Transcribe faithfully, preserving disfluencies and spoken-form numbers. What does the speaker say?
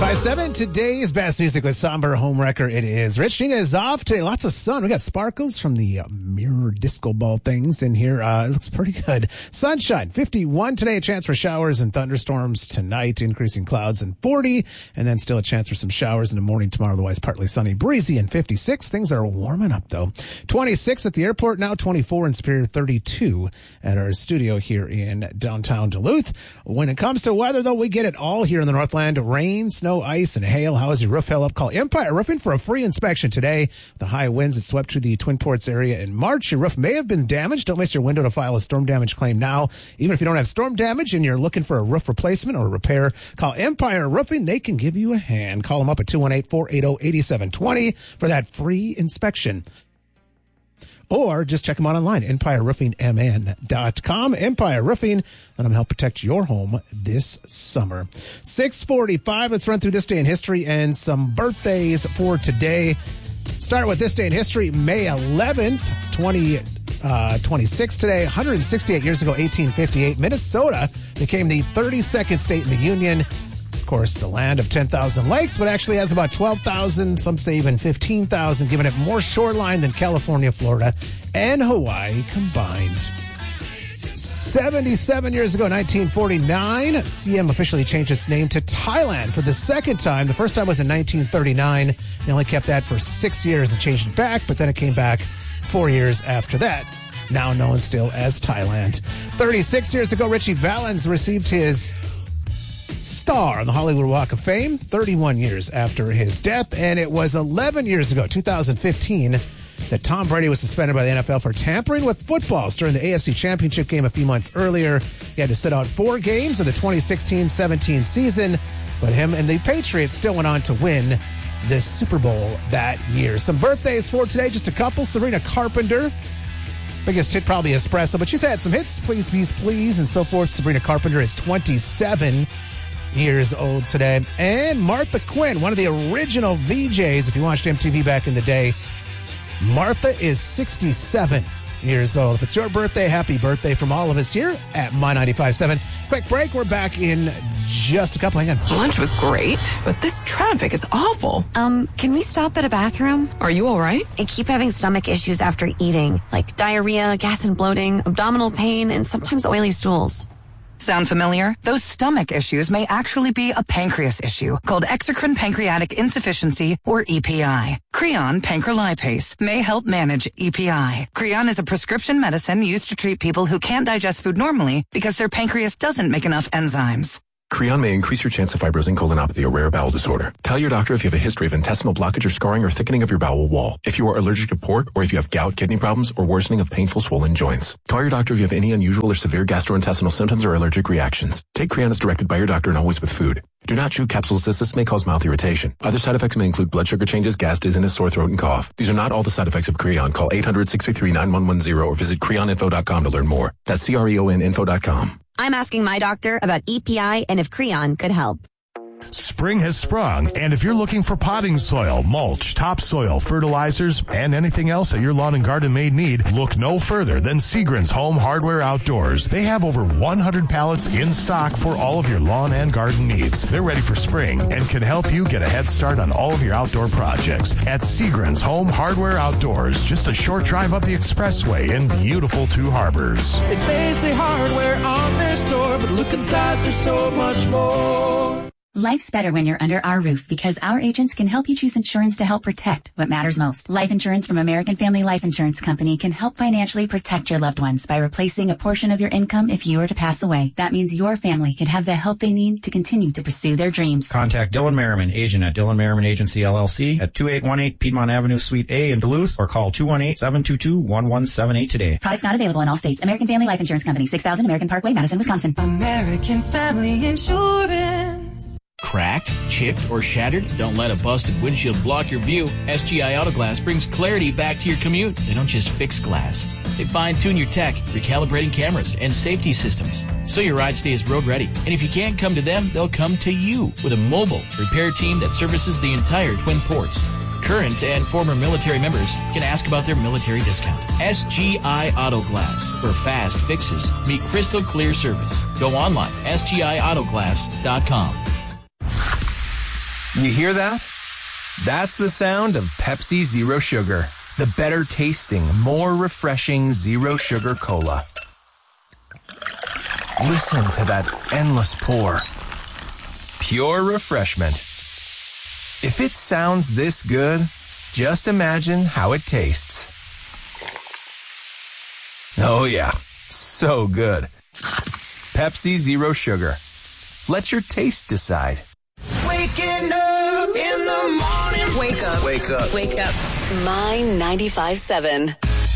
ninety-five point seven, today's best music with Somber Homewrecker. It is Rich. Gina is off today. Lots of sun. We got sparkles from the uh, mirror disco ball things in here. Uh, it looks pretty good. Sunshine, fifty-one today. A chance for showers and thunderstorms tonight. Increasing clouds and forty. And then still a chance for some showers in the morning tomorrow. Otherwise partly sunny, breezy and fifty-six. Things are warming up though. twenty-six at the airport now. twenty-four in Superior. thirty-two at our studio here in downtown Duluth. When it comes to weather though, we get it all here in the Northland. Rain, snow, ice, and hail. How is your roof held up? Call Empire Roofing for a free inspection today. The high winds that swept through the Twin Ports area in March. Your roof may have been damaged. Don't miss your window to file a storm damage claim now. Even if you don't have storm damage and you're looking for a roof replacement or repair, call Empire Roofing. They can give you a hand. Call them up at two one eight, four eight zero, eight seven two zero for that free inspection. Or just check them out online, empire roofing m n dot com. Empire Roofing, let them help protect your home this summer. six forty-five, let's run through this day in history and some birthdays for today. Start with this day in history, May eleventh, twenty twenty-six today. one hundred sixty-eight years ago, eighteen fifty-eight, Minnesota became the thirty-second state in the Union. Of course, the land of ten thousand lakes, but actually has about twelve thousand, some say even fifteen thousand, giving it more shoreline than California, Florida, and Hawaii combined. seventy-seven years ago, nineteen forty-nine, Siam officially changed its name to Thailand for the second time. The first time was in nineteen thirty-nine. They only kept that for six years and changed it back, but then it came back four years after that. Now known still as Thailand. thirty-six years ago, Richie Valens received his star on the Hollywood Walk of Fame, thirty-one years after his death. And it was eleven years ago, two thousand fifteen, that Tom Brady was suspended by the N F L for tampering with footballs during the A F C Championship game a few months earlier. He had to sit out four games of the twenty sixteen seventeen season, but him and the Patriots still went on to win the Super Bowl that year. Some birthdays for today, just a couple. Sabrina Carpenter, biggest hit probably Espresso, but she's had some hits, Please, Please, Please, and so forth. Sabrina Carpenter is twenty-seven years old today. And Martha Quinn, one of the original V Js, if you watched M T V back in the day. Martha is sixty-seven years old. If it's your birthday, happy birthday from all of us here at My ninety-five point seven. Quick break. We're back in just a couple. Hang on. Lunch was great, but this traffic is awful. Um, can we stop at a bathroom? Are you all right? I keep having stomach issues after eating, like diarrhea, gas and bloating, abdominal pain, and sometimes oily stools. Sound familiar? Those stomach issues may actually be a pancreas issue called exocrine pancreatic insufficiency, or E P I. Creon pancrelipase may help manage E P I. Creon is a prescription medicine used to treat people who can't digest food normally because their pancreas doesn't make enough enzymes. Creon may increase your chance of fibrosing colonopathy, a rare bowel disorder. Tell your doctor if you have a history of intestinal blockage or scarring or thickening of your bowel wall, if you are allergic to pork, or if you have gout, kidney problems, or worsening of painful swollen joints. Call your doctor if you have any unusual or severe gastrointestinal symptoms or allergic reactions. Take Creon as directed by your doctor and always with food. Do not chew capsules as this may cause mouth irritation. Other side effects may include blood sugar changes, gas, dizziness, sore throat, and cough. These are not all the side effects of Creon. Call eight hundred, six three three, nine one one zero or visit creon info dot com to learn more. That's C R E O N info dot com. I'm asking my doctor about E P I and if Creon could help. Spring has sprung, and if you're looking for potting soil, mulch, topsoil, fertilizers, and anything else that your lawn and garden may need, look no further than Seagram's Home Hardware Outdoors. They have over one hundred pallets in stock for all of your lawn and garden needs. They're ready for spring and can help you get a head start on all of your outdoor projects. At Seagram's Home Hardware Outdoors, just a short drive up the expressway in beautiful Two Harbors. It may say hardware on their store, but look inside, there's so much more. Life's better when you're under our roof because our agents can help you choose insurance to help protect what matters most. Life insurance from American Family Life Insurance Company can help financially protect your loved ones by replacing a portion of your income if you were to pass away. That means your family can have the help they need to continue to pursue their dreams. Contact Dylan Merriman, agent at Dylan Merriman Agency, L L C at two eight one eight Piedmont Avenue, Suite A in Duluth, or call two one eight, seven two two, one one seven eight today. Products not available in all states. American Family Life Insurance Company, six thousand American Parkway, Madison, Wisconsin. American Family Insurance. Cracked, chipped, or shattered? Don't let a busted windshield block your view. S G I Auto Glass brings clarity back to your commute. They don't just fix glass. They fine-tune your tech, recalibrating cameras, and safety systems, so your ride stays road ready. And if you can't come to them, they'll come to you with a mobile repair team that services the entire Twin Ports. Current and former military members can ask about their military discount. S G I Auto Glass, where fast fixes meet crystal clear service. Go online, S G I auto glass dot com. You hear that? That's the sound of Pepsi Zero Sugar, the better tasting, more refreshing zero sugar cola. Listen to that endless pour. Pure refreshment. If it sounds this good, just imagine how it tastes. Oh yeah, so good. Pepsi Zero Sugar. Let your taste decide. Waking up in the morning. Wake up. Wake up. Wake up. My ninety-five seven.